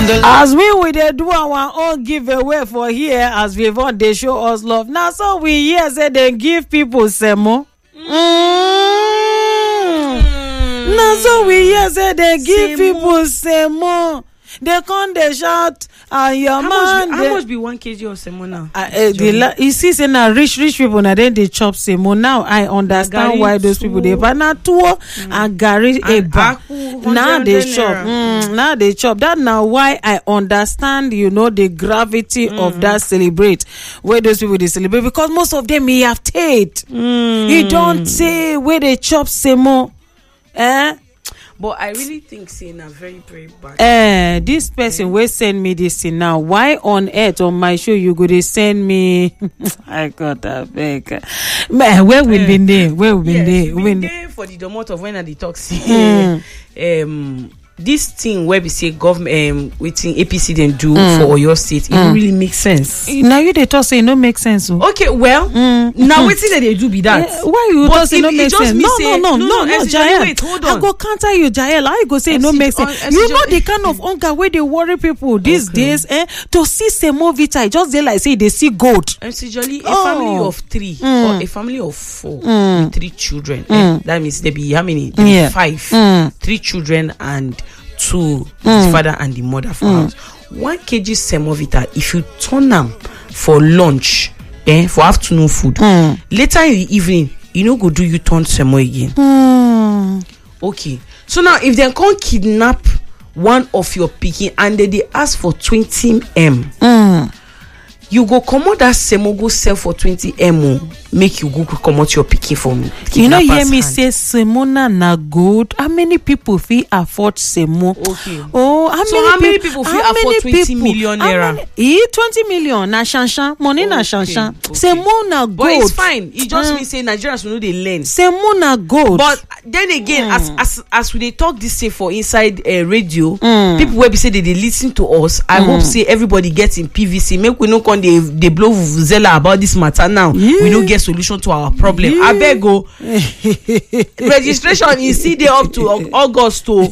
As we dey do our own giveaway for here, as Vivon they show us love. Now so we hear say they give people semo. Now so we hear say they give people semo. They come they shout and your man. How much be 1 kg of semo now? You see, say now rich people now then they chop semo. Now I understand why those people they buy now tuwo and gari eba. Now they chop. Now they chop. That now why I understand. You know the gravity of that celebrate where those people they celebrate, because most of them may have tate. You don't say where they chop semo. But I really think saying a very, very bad. This person will send me this thing now. Why on earth on my show you go to send me? I got that back. Man, where we been there? Where we been there? We been there for the domot of when I detox. This thing where we say government, waiting APC then do for your state, it really makes sense. Now you they talk say it no make sense. Okay, well, now waiting that they do be that. Why you talk say no make sense? No, Jael. Wait, hold on. I go counter you, Jael. How you go say no make sense? You know the kind of hunger where they worry people these days, to see Semo Vita, just they like say they see gold. MC Jolly, a family of 3 or a family of 4 with 3 children. That means there be how many? 5. 3 children and 2 the father and the mother for house. 1 kg semovita, if you turn them for lunch, for afternoon food, later in the evening, you know go do you turn semo again. Okay, so now if they can't kidnap one of your pikin and they ask for 20 m, you go comot that semo go sell for 20 m. Make you go comot your pikin from. You know, hear me say semo na good. How many people feel afford semo? Okay. Oh, how many people feel afford 20 million naira? 20 million na shanshan money na shanshan. Semo na good. But it's fine. It just means say Nigerians will know they learn. Semo na good. But then again, as we they talk this say for inside radio, people will be say they listen to us. I hope say everybody gets in PVC. Make we no come they blow vuvuzela about this matter now. We don't get solution to our problem. I beg go. Registration is still there up to August. When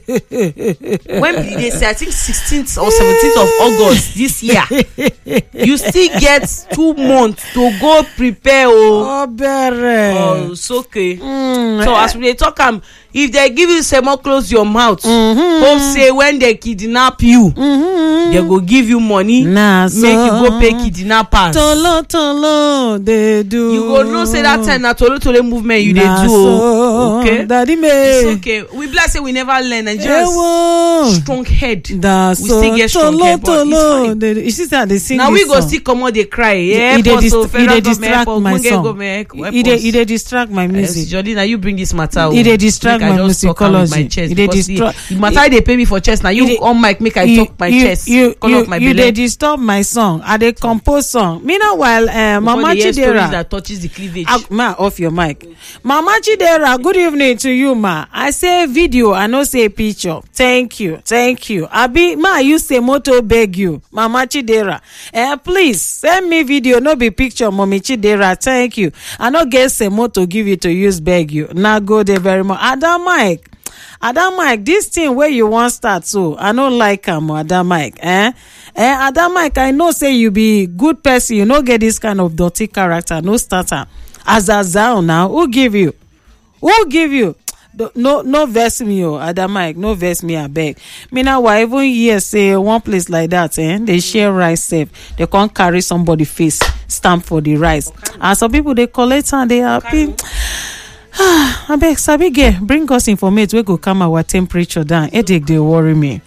they say I think 16th or 17th of August this year, you still get 2 months to go prepare. Oh, it's okay. So as we talk, if they give you semo, close your mouth. Hope say when they kidnap you, they go give you money. Make you go pay kidnappers. Tolo, they do. You go know say that time na tolo movement you dey do. Okay, Daddy me. It's okay. We bless say we never learn. Nigerians strong head. We still get strong head, but it's fine. You see that they sing. Now we go see come on they cry. It distract my song. It distract my music. Jody, now you bring this matter. It distract my musicology. The matter they pay me for chest. Now you on mic make I talk my chest. You they disturb my song. I they compose song. Meanwhile, Mama Chidera that touches the cleavage. Ma, off your mic. Mama Chidera, good evening to you, ma. I say video, I no say picture. Thank you. Abi, ma, you say moto beg you. Mama Chidera. Please send me video, no be picture, Mommy Chidera. Thank you. I no get say moto give you to use beg you. Now go there very much. Adam Mike, this thing where you want start, so I don't like him, Adam Mike. Adam Mike, I know say you be good person, you no get this kind of dirty character, no starter. As a zao now, who give you? No verse me, Adam Mike, no verse me, I beg. Me now, why even here say one place like that, they share rice safe. They can't carry somebody face stamp for the rice. And some people they collect and they happy. I beg, Sabi girl, bring us information. We go calm our temperature down. Headache they worry me.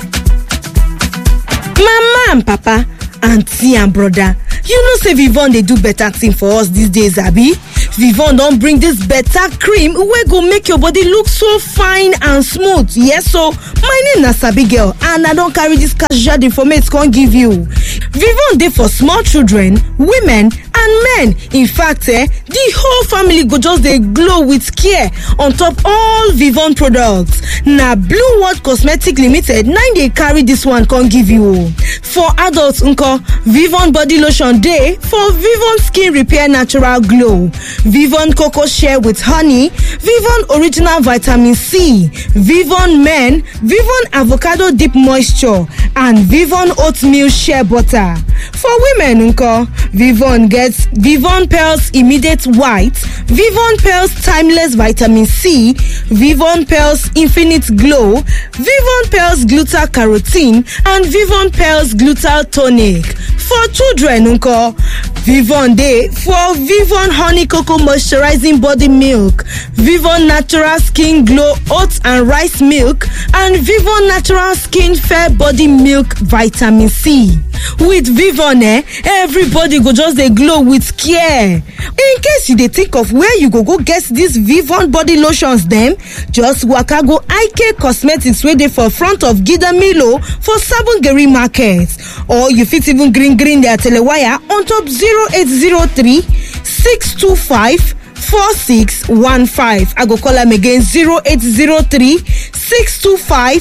Mama and Papa, auntie and brother, you know say Vivon they do better thing for us these days, Abi. Vivon don't bring this better cream we go make your body look so fine and smooth. Yes, so my name is Sabi girl and I don't carry this casual information can't give you. Vivon dey for small children, women and men. In fact, the whole family go just dey glow with care on top all Vivon products. Na Blue World Cosmetic Limited na dey carry this one come give you. For adults nko, Vivon body lotion dey for Vivon skin repair natural glow, Vivon cocoa shea with honey, Vivon original vitamin C, Vivon men, Vivon avocado deep moisture, and Vivon oatmeal shea butter. For women nko, Vivon gets Vivon Pearls Immediate White, Vivon Pearls Timeless Vitamin C, Vivon Pearls Infinite Glow, Vivon Pearls Gluta Carotene, and Vivon Pearls Gluta Tonic. For children nko, Vivon dey for Vivon Honey Cocoa Moisturizing Body Milk, Vivon Natural Skin Glow Oats and Rice Milk, and Vivon Natural Skin Fair Body Milk Vitamin C. With Vivon, everybody go just dey glow with care. In case you dey think of where you go get these Vivon body lotions dem, just waka go IK Cosmetics wey dey for front of Gida Milo for Sabongeri Market, or you fit even green their telewire on top 0803 625 4615. I go call am again 0803 625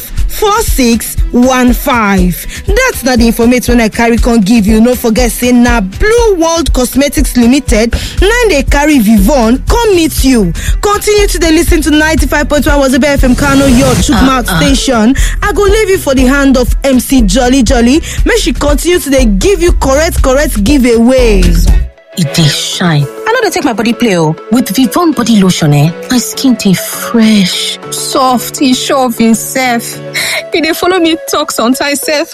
4615. That's not the information I carry can give you. No forget say na Blue World Cosmetics Limited na dey carry Vivon come meet you. Continue to listen to 95.1 Wazobia FM Kano, your Chukmouth station. I go leave you for the hand of MC Jolly. Make she continue to give you correct giveaways. It dey shine. I know they take my body play with Vivon body lotion. My skin dey fresh, soft, e sure of himself. E dey follow me talk sometimes sef.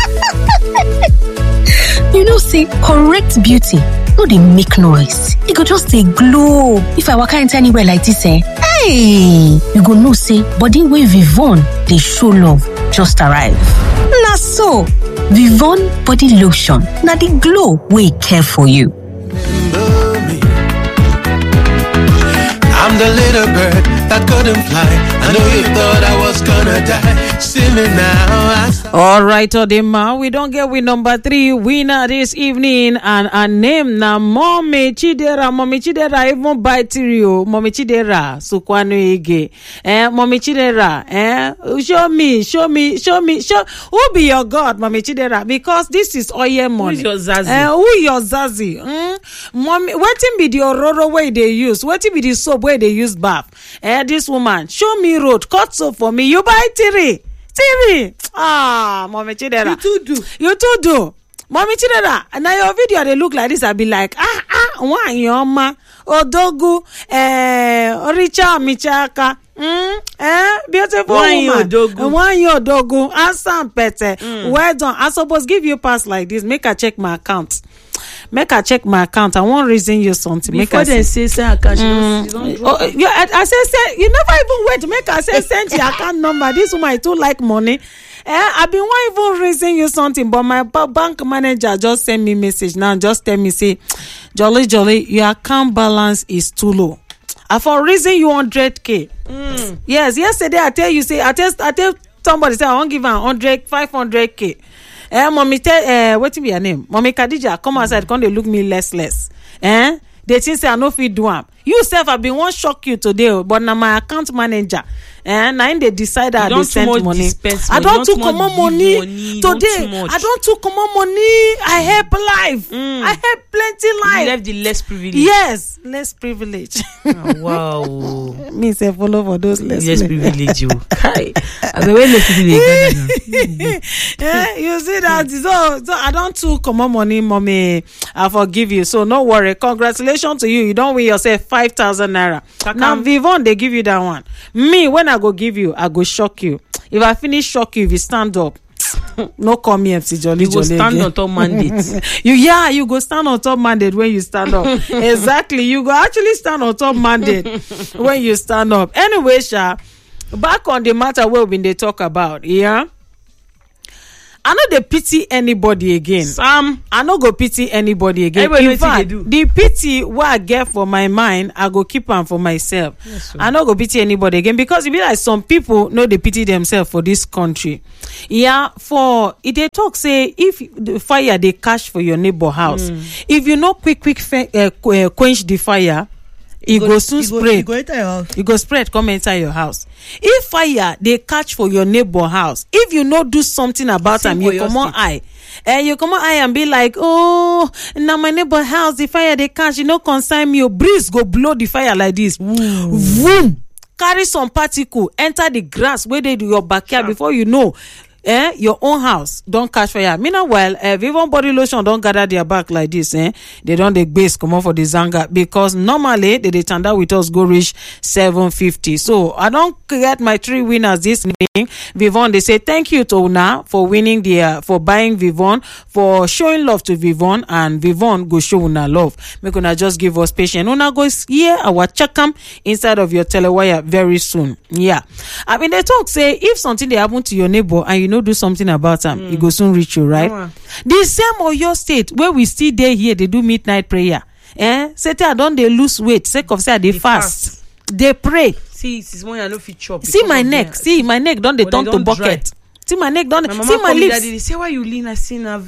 You know say correct beauty no dey make noise. E go just dey glow. If I waka enter anywhere like this, hey, you go know say body wey Vivon dey show love just arrive. Na so Vivon body lotion na the glow wey care for you. I'm the little bird that couldn't fly. I know you thought I was gonna die. See me now. All right, Odema, we don't get with number 3 winner this evening, and her name na Mommy Chidera. Mommy Chidera even by Tirio. Mommy Chidera, Sukwano Ige. Mommy Chidera, show me. Who be your God, Mommy Chidera? Because this is oil money. Who's your Zazie? Who your Zazie? Mommy, wetin be the Ororo way they use? Wetin be the soap way they use bath? This woman, show me road, cut soap for me. You buy Tiri. Mommy Chidera. You too do. Mommy Chidera. Now your video they look like this. I be like, one yoma, Odogu, Richa Michaka. Beautiful woman. One Odogu. Answer pete. Well done. I suppose give you pass like this. Make her check my account. I won't reason you something. Before they say account, I say you never even wait. Make her say send your account number. This woman too like money. I've been one even reason you something, but my bank manager just send me message now. Just tell me say, Jolly, your account balance is too low. I for reason you 100K. Yes, yesterday I tell somebody say I won't give her 500K. Mommy what be your name? Mommy Khadija, come outside, come they look me less. They think say I no fit do am. You self have been one shock you today, but now my account manager, now they decide that they send money. I don't too come on money today. I don't too come on money. I help life. I help plenty life. You left the less privilege. Yes, less privilege. Wow. Me say follow for those less privilege. Kai. As the way less privilege. You see that? So I don't too come on money, mommy. I forgive you. So no worry. Congratulations to you. You don't win yourself 5,000 naira. Now Vivon, they give you that one. Me, when I go give you, I go shock you. If I finish shock you, if you stand up, no call me MC Jolly. You go stand on top mandate. You go stand on top mandate when you stand up. Exactly. You go actually stand on top mandate when you stand up. Anyway, back on the matter where we been they talk about, yeah. I no dey pity anybody again. Sam, I no go pity anybody again. Everybody In fact, do. the pity wey I get for my mind, I go keep am for myself. Yes, I no go pity anybody again because e be like some people no dey pity themselves for this country. Yeah, for e dey talk say if the fire dey catch for your neighbor house, if you no quick quench the fire, e go soon spread. E go spread come enter your house. If fire dey catch for your neighbor house, if you no do something about am, you comot eye. You comot eye and be like, oh, na my neighbor house the fire dey catch, e no concern me. Breeze go blow the fire like this. Vroom. Carry some particle enter the grass wey dey your backyard. Before you know, your own house don catch fire. Meanwhile, Vivon body lotion don gather their back like this. They don dey base comot for the zanga because normally they dey tanda with us go reach 750. So I don get my 3 winners this evening. Vivon, they say thank you to Una for winning for buying Vivon, for showing love to Vivon, and Vivon go show Una love. Make Una just give us patience. Una go hear our check-am inside of your telewire very soon. Yeah, I mean they talk say if something dey happen to your neighbor and you no do something about am, e go soon reach you, right? The same Oyo State where we still dey here, they do midnight prayer. Say I don dey lose weight sake of say I dey fast. They pray. See, this morning I no fit chop. See my neck. See my neck don dey turn to bucket. See my neck don. See my lips. They say why you lean? I see na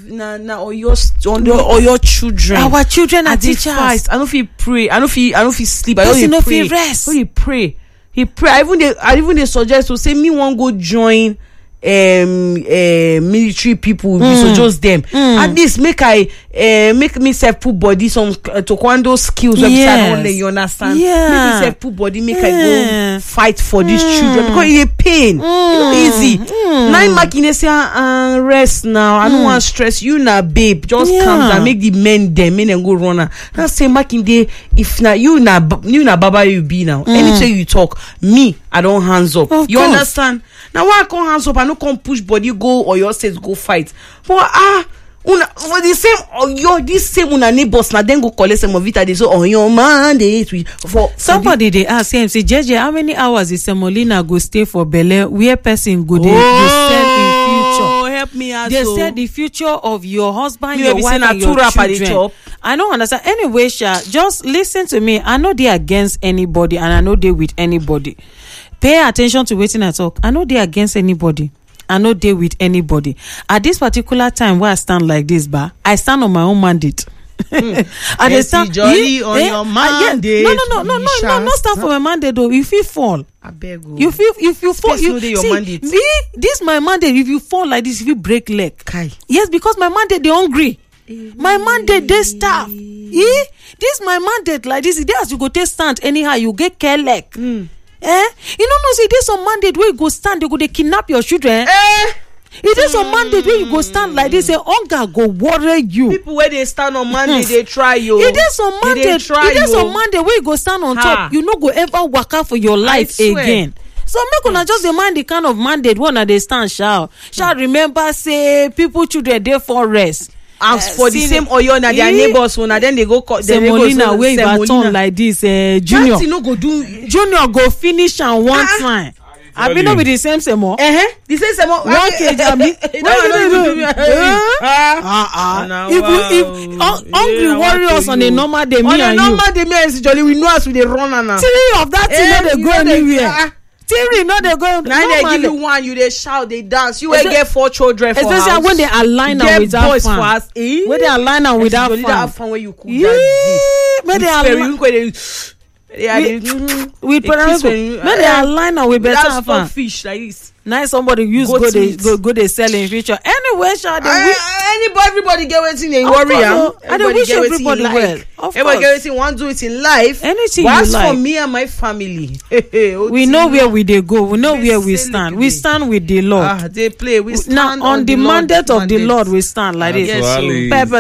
Oyo children. Our children are teachers. Fast. I no fit pray. I no fit sleep. I no don't fit rest. He pray. I even they suggest to say me wan go join military people. So just them. At least make me self put body some taekwondo skills. Yes. You understand? Yeah. Make me self put body. Make I go fight for these children because it's a pain. It's not easy. Now making say rest now. I don't want stress. You na babe. Just calm down. Make the men go run. Now say making day. If na you na baba you be now. Anything you talk, me I don't hands up. Of you course. understand? Now why I can't hands up? I no come push body go or your says go fight. But una for the same this same una neighbors na then go collect some of it. They say on your mandate for somebody they ask him say JJ how many hours is Semolina go stay for Bele where person go dey sell in future. Help me out. They said the future of your husband, your wife, and your children. I don't understand. Anyway, just listen to me. I know they against anybody, and I know they with anybody. Pay attention to waiting I talk. I know they against anybody. I know they with anybody. At this particular time where I stand like this, I stand on my own mandate. I dey stand jolly on your mandate. No, not stand for my mandate though. If you fall, I beg you. If you fall, you see your mandate. This my mandate. If you fall like this, if you break leg, yes, because my mandate they hungry. My mandate they starve. This my mandate like this. As you go take stand anyhow, you get care leg. You know say there's some mandate where you go stand, they go they kidnap your children. It is some mandate where you go stand like this, say hunger go worry you. People where they stand on mandate, they try you. It is some mandate. It is some mandate where you go stand on top. You no go ever work out for your life again. So make una just demand the kind of mandate one they stand shall remember say people children dey for rest. As for the same Oyo na their neighbors una then they go Semolina wey you turn like this Junior no go do Junior go finish am one time. I be no be the same Semo. The same Semo. 1 kg abi. If hungry warriors on a normal day, me and you. On a normal day, me and Jolly, we know as we dey run now. 3 of that thing no dey go anywhere. 3 no dey go. Now they give you 1, you dey shout, they dance. You will get 4 children for house. Especially when they align am with that fan. When they align am with that fan. Where you cook that when they align am with better fan. Fish like this. Now somebody use go they sell in future. Anyway, everybody get waiting they worry. I don't wish everybody well. Everybody get waiting want to do it in life. Anything you like. For me and my family, we know where we they go. We know where we stand. We stand with the Lord. They play. We stand now on the mandate of the Lord. We stand like this.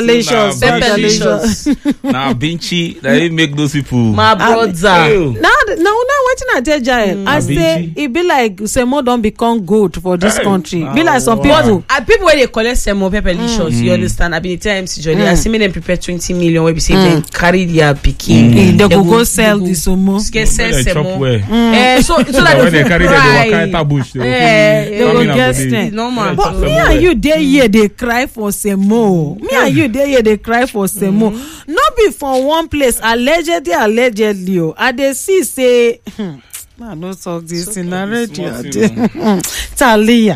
Pepperlicious. Now Binchi, that make those people my brother. Now wetin I tell Jael, I say e be like semo don become good for this country. Be like some people. People where they collect semo pepperlicious, you understand? I been tell MC Jolly, I see me them prepare 20 million. Where we say then carry their pikin. They go sell the semo. Get sell semo. So that when they carry them, they walk bush. They go get strength. Normal. But me and you dey here they cry for semo. Me and you dey here they cry for semo. Not be from one place allegedly. I dey see say. I no talk this in a radio. Talia.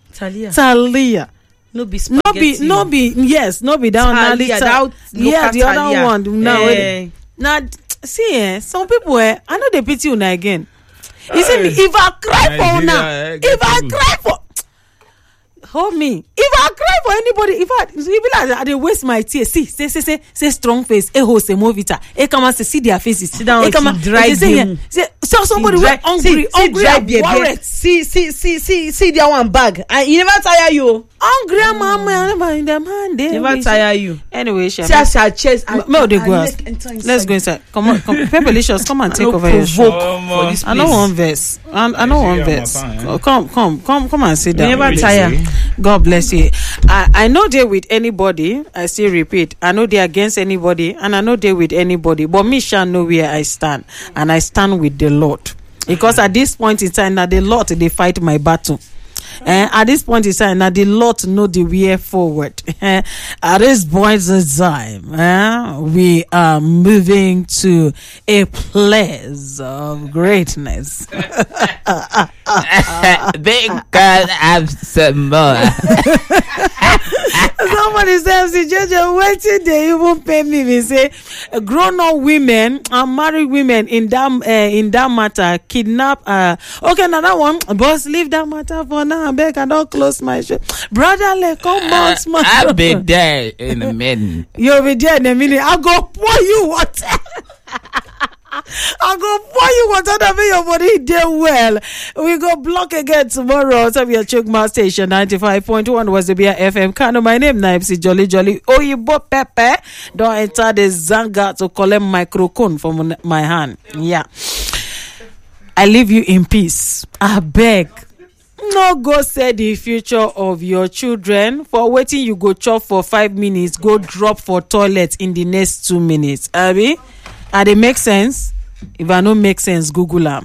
No be spaghetti. No be that one. Yeah, the other one. Now, see, some people, I know they pity una again. You see me, if I cry for una, hold me. If I cry for anybody, if be like I waste my tears. See, say strong face. Semo vita. Come and see their faces. Sit down. Dry. So somebody were hungry and worried. See that one bag. And he never tire you. Hungry mama in them hand. Never tire you. Anyway, see our chest. No, they go out. Let's go inside. Come on, Pepperlicious, come and take over your show. I don't want verse. I don't want verse. Come and sit down. Never tire. God bless you. I know they with anybody. I still repeat. I know they against anybody, and I know they with anybody. But me shall know where I stand, and I stand with the Lord. Because at this point in time, now the Lord they fight my battle. At this point in time, now the Lord know the way forward. At this point in time, we are moving to a place of greatness. Because I'm some more. Somebody says, JJ, waiting they even pay me. They say, grown-up women and married women in that matter kidnap. Okay, now that one, boss, leave that matter for now. I beg, I don't close my show. Brother, come on, smart. I'll be there in a minute. You'll be there in a minute. I'll go pour you water. I'll go pour you water to make your body do well. We go block again tomorrow. So we are Chukma Station 95.1 was the Beer FM. Kano, my name Naipsi Jolly. Oyibo Pepe. Don't enter the Zanga to collect microphone from my hand. Yeah. I leave you in peace. I beg. No go say the future of your children for waiting you go chop for 5 minutes, go drop for toilet in the next 2 minutes. Abi? And it make sense? If I don't make sense, Google am.